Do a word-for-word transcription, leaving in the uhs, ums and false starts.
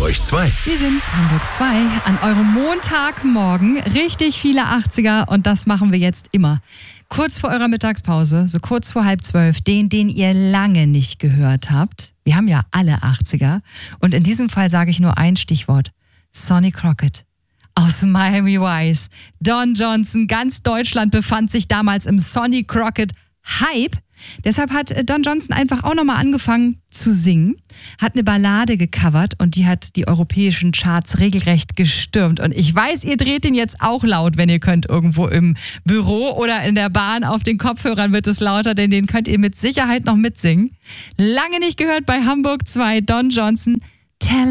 euch zwei. Wir sind's, Hamburg zwei, an eurem Montagmorgen. Richtig viele achtziger und das machen wir jetzt immer. Kurz vor eurer Mittagspause, so kurz vor halb zwölf, den, den ihr lange nicht gehört habt. Wir haben ja alle achtziger und in diesem Fall sage ich nur ein Stichwort. Sonny Crockett aus Miami Vice. Don Johnson, ganz Deutschland befand sich damals im Sonny Crockett Hype. Deshalb hat Don Johnson einfach auch nochmal angefangen zu singen, hat eine Ballade gecovert und die hat die europäischen Charts regelrecht gestürmt. Und ich weiß, ihr dreht den jetzt auch laut, wenn ihr könnt, irgendwo im Büro oder in der Bahn. Auf den Kopfhörern wird es lauter, denn den könnt ihr mit Sicherheit noch mitsingen. Lange nicht gehört bei Hamburg zwei, Don Johnson. Tell